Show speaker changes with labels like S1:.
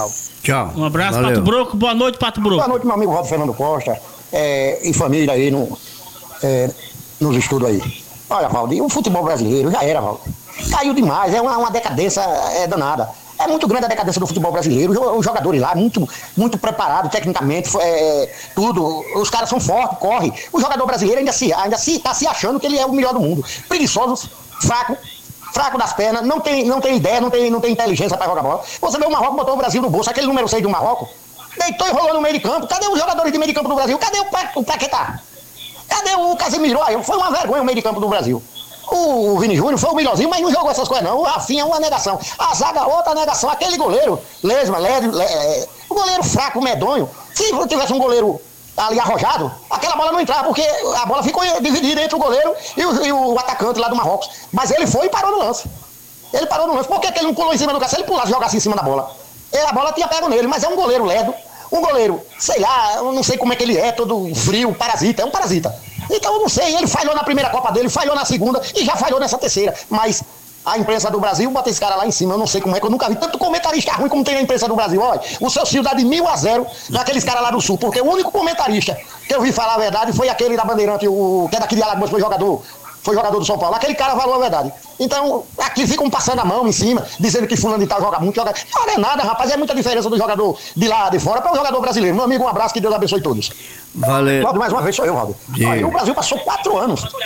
S1: Tchau.
S2: Um abraço,
S1: Valeu.
S2: Pato Broco. Boa noite, Pato Broco.
S3: Boa noite, meu amigo Rob Fernando Costa e família aí nos estudos aí. Olha, Valdir, o futebol brasileiro já era, Valdir. Caiu demais, é uma decadência danada. É muito grande a decadência do futebol brasileiro. Os jogadores lá, muito preparados tecnicamente, tudo. Os caras são fortes, correm. O jogador brasileiro ainda está se achando que ele é o melhor do mundo. Preguiçoso, fraco das pernas, não tem ideia, não tem inteligência para jogar bola. Você vê o Marrocos, botou o Brasil no bolso, aquele número 6 do Marrocos, deitou e rolou no meio de campo. Cadê os jogadores de meio de campo do Brasil? Cadê o Paquetá? Cadê o Casemiro? Aí foi uma vergonha o meio de campo do Brasil. O Vini Júnior foi o melhorzinho, mas não jogou essas coisas não. O Rafinha é uma negação. A zaga outra negação. Aquele goleiro, o goleiro fraco, medonho. Se tivesse um goleiro ali arrojado, aquela bola não entrava, porque a bola ficou dividida entre o goleiro e o atacante lá do Marrocos. Mas ele foi e parou no lance. Por que ele não pulou em cima do cara? Se ele pulasse e jogasse em cima da bola, a bola tinha pego nele, mas é um goleiro lerdo. Um goleiro, sei lá, eu não sei como é que ele é, todo frio, parasita, é um parasita. Então eu não sei, ele falhou na primeira Copa dele, falhou na segunda e já falhou nessa terceira. Mas a imprensa do Brasil bota esse cara lá em cima, eu não sei como é, que eu nunca vi tanto comentarista ruim como tem na imprensa do Brasil. Olha, o seu Cio dá de 1.000-0 naqueles caras lá do Sul, porque o único comentarista que eu vi falar a verdade foi aquele da Bandeirante, que é daqui de Alagoas, foi jogador do São Paulo. Aquele cara falou a verdade. Então, aqui ficam passando a mão em cima, dizendo que fulano de tal joga muito, joga. Não é nada, rapaz, é muita diferença do jogador de lá de fora para o jogador brasileiro. Meu amigo, um abraço, que Deus abençoe todos.
S1: Valeu.
S3: Valdo, mais uma vez sou eu, Valdo. O Brasil passou 4 anos